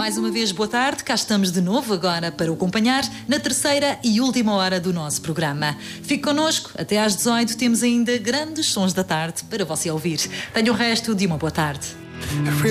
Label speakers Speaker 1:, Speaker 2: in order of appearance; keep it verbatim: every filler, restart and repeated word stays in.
Speaker 1: Mais uma vez, boa tarde. Cá estamos de novo agora para o acompanhar na terceira e última hora do nosso programa. Fique connosco. Até às dezoito temos ainda grandes sons da tarde para você ouvir. Tenha o resto de uma boa tarde.